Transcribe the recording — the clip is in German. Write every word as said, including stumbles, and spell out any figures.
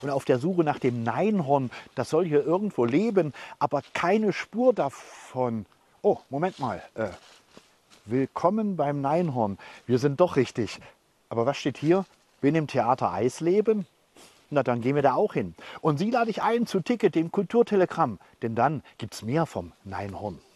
und auf der Suche nach dem Neinhorn. Das soll hier irgendwo leben, aber keine Spur davon. Oh, Moment mal. Äh, willkommen beim Neinhorn. Wir sind doch richtig. Aber was steht hier? Will im Theater Eisleben? Na, dann gehen wir da auch hin. Und Sie lade ich ein zu Ticket, dem Kulturtelegramm. Denn dann gibt's mehr vom Neinhorn.